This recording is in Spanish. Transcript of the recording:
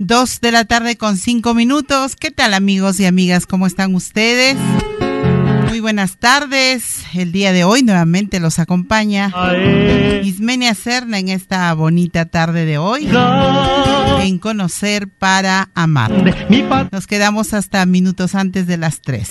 2 de la tarde con 5 minutos. ¿Qué tal, amigos y amigas? ¿Cómo están ustedes? Muy buenas tardes. El día de hoy nuevamente los acompaña Ismenia Serna en esta bonita tarde de hoy en Conocer para Amar. Nos quedamos hasta minutos antes de las 3.